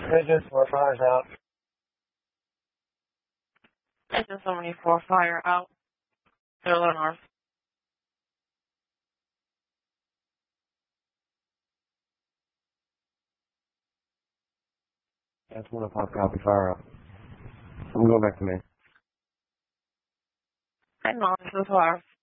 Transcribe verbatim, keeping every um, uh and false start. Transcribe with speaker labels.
Speaker 1: Engine four, fire's out.
Speaker 2: Engine seventy-four, fire out. Zero north.
Speaker 1: That's one oh five, copy, fire out. I'm going back to me.
Speaker 2: I know, this is fire.